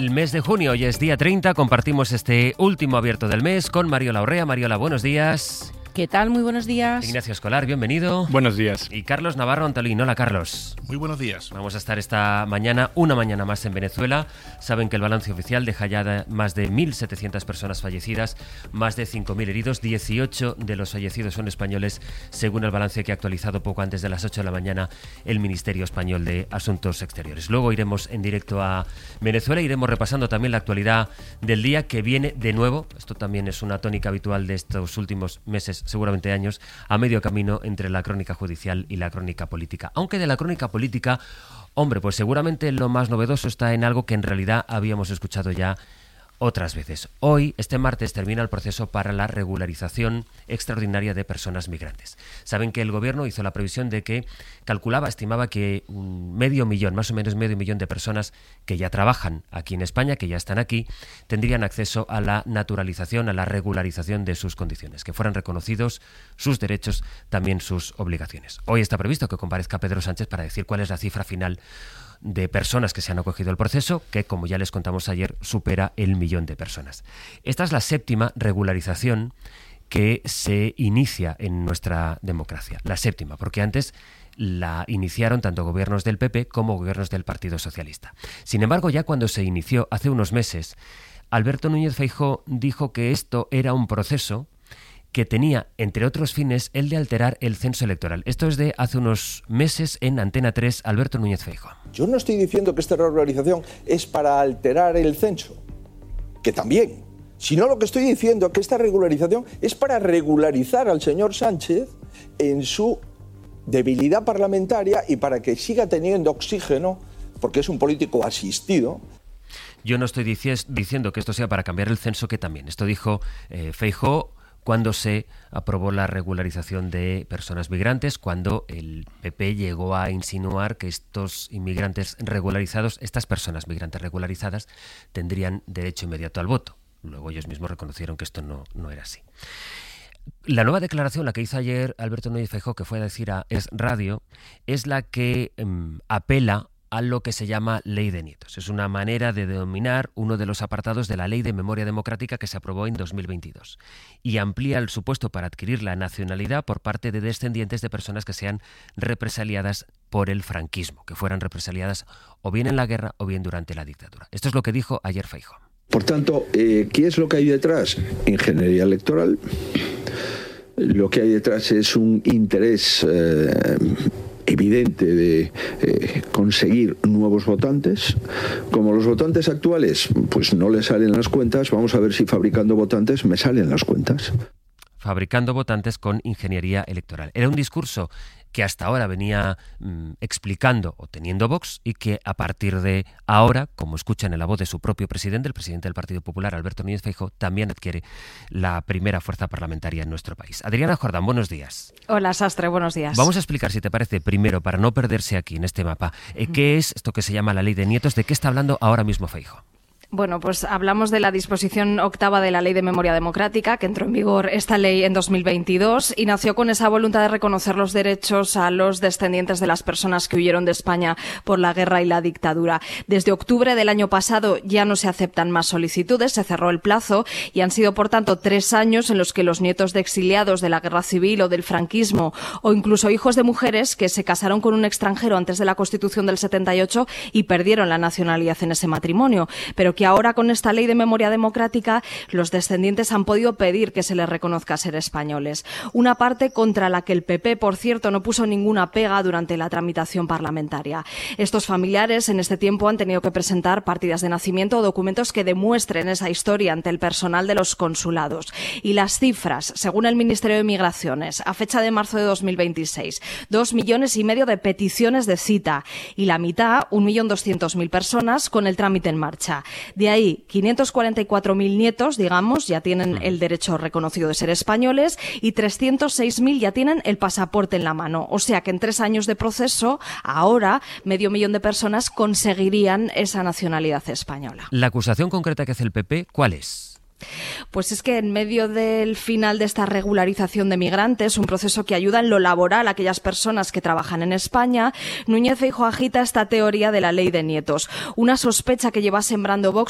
del mes de junio. Hoy es día 30, compartimos este último abierto del mes con Mariola Urrea. Mariola, buenos días. ¿Qué tal? Muy buenos días. Ignacio Escolar, bienvenido. Buenos días. Y Carlos Navarro Antolín. Hola, Carlos. Muy buenos días. Vamos a estar esta mañana, una mañana más en Venezuela. Saben que el balance oficial deja ya más de 1.700 personas fallecidas, más de 5.000 heridos. 18 de los fallecidos son españoles, según el balance que ha actualizado poco antes de las 8 de la mañana el Ministerio Español de Asuntos Exteriores. Luego iremos en directo a Venezuela, iremos repasando también la actualidad del día que viene de nuevo. Esto también es una tónica habitual de estos últimos meses, seguramente años, a medio camino entre la crónica judicial y la crónica política. Aunque de la crónica política, hombre, pues seguramente lo más novedoso está en algo que en realidad habíamos escuchado ya otras veces. Hoy, este martes, termina el proceso para la regularización extraordinaria de personas migrantes. Saben que el gobierno hizo la previsión de que estimaba que más o menos medio millón de personas que ya trabajan aquí en España, que ya están aquí, tendrían acceso a la naturalización, a la regularización de sus condiciones, que fueran reconocidos sus derechos, también sus obligaciones. Hoy está previsto que comparezca Pedro Sánchez para decir cuál es la cifra final de personas que se han acogido al proceso, que, como ya les contamos ayer, supera el 1.000.000 de personas. Esta es la séptima regularización que se inicia en nuestra democracia. La séptima, porque antes la iniciaron tanto gobiernos del PP como gobiernos del Partido Socialista. Sin embargo, ya cuando se inició hace unos meses, Alberto Núñez Feijóo dijo que esto era un proceso que tenía, entre otros fines, el de alterar el censo electoral. Esto es de hace unos meses en Antena 3, Alberto Núñez Feijóo. Yo no estoy diciendo que esta regularización es para alterar el censo, que también, sino lo que estoy diciendo es que esta regularización es para regularizar al señor Sánchez en su debilidad parlamentaria y para que siga teniendo oxígeno, porque es un político asistido. Yo no estoy diciendo que esto sea para cambiar el censo, que también. Esto dijo Feijóo cuando se aprobó la regularización de personas migrantes, cuando el PP llegó a insinuar que estos inmigrantes regularizados, estas personas migrantes regularizadas, tendrían derecho inmediato al voto. Luego ellos mismos reconocieron que esto no era así. La nueva declaración, la que hizo ayer Alberto Núñez Feijóo, que fue a decir a Es Radio, es la que apela a lo que se llama Ley de Nietos. Es una manera de denominar uno de los apartados de la Ley de Memoria Democrática que se aprobó en 2022 y amplía el supuesto para adquirir la nacionalidad por parte de descendientes de personas que sean represaliadas por el franquismo, que fueran represaliadas o bien en la guerra o bien durante la dictadura. Esto es lo que dijo ayer Feijóo. Por tanto, ¿qué es lo que hay detrás? Ingeniería electoral. Lo que hay detrás es un interés evidente de conseguir nuevos votantes. Como los votantes actuales pues no les salen las cuentas, vamos a ver si fabricando votantes me salen las cuentas. Fabricando votantes con ingeniería electoral. Era un discurso que hasta ahora venía explicando o teniendo Vox y que a partir de ahora, como escuchan en la voz de su propio presidente, el presidente del Partido Popular, Alberto Núñez Feijóo, también adquiere la primera fuerza parlamentaria en nuestro país. Adriana Jordán, buenos días. Hola, Sastre, buenos días. Vamos a explicar, si te parece, primero, para no perderse aquí en este mapa, ¿qué es esto que se llama la Ley de Nietos? ¿De qué está hablando ahora mismo Feijóo? Bueno, pues hablamos de la disposición octava de la Ley de Memoria Democrática, que entró en vigor esta ley en 2022 y nació con esa voluntad de reconocer los derechos a los descendientes de las personas que huyeron de España por la guerra y la dictadura. Desde octubre del año pasado ya no se aceptan más solicitudes, se cerró el plazo y han sido, por tanto, 3 años en los que los nietos de exiliados de la guerra civil o del franquismo o incluso hijos de mujeres que se casaron con un extranjero antes de la Constitución del 78 y perdieron la nacionalidad en ese matrimonio, pero que ahora con esta Ley de Memoria Democrática los descendientes han podido pedir que se les reconozca ser españoles. Una parte contra la que el PP, por cierto, no puso ninguna pega durante la tramitación parlamentaria. Estos familiares en este tiempo han tenido que presentar partidas de nacimiento o documentos que demuestren esa historia ante el personal de los consulados. Y las cifras, según el Ministerio de Migraciones, a fecha de marzo de 2026, 2,5 millones de peticiones de cita y la mitad, 1.200.000 personas, con el trámite en marcha. De ahí, 544.000 nietos, digamos, ya tienen el derecho reconocido de ser españoles y 306.000 ya tienen el pasaporte en la mano. O sea que en 3 años de proceso, ahora, 500.000 de personas conseguirían esa nacionalidad española. La acusación concreta que hace el PP, ¿cuál es? Pues es que en medio del final de esta regularización de migrantes, un proceso que ayuda en lo laboral a aquellas personas que trabajan en España, Núñez Feijóo agita esta teoría de la ley de nietos, una sospecha que lleva sembrando Vox